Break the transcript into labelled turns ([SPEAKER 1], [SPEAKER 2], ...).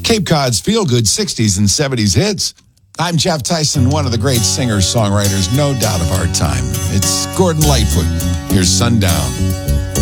[SPEAKER 1] Cape Cod's feel-good 60s and 70s hits. I'm Jeff Tyson, one of the great singers-songwriters, no doubt of our time. It's Gordon Lightfoot. Here's Sundown.